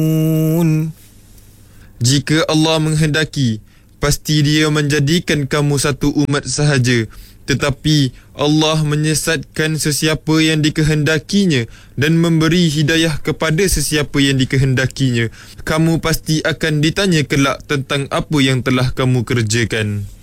Jika Allah menghendaki, pasti Dia menjadikan kamu satu umat sahaja. Tetapi Allah menyesatkan sesiapa yang dikehendakinya dan memberi hidayah kepada sesiapa yang dikehendakinya. Kamu pasti akan ditanya kelak tentang apa yang telah kamu kerjakan.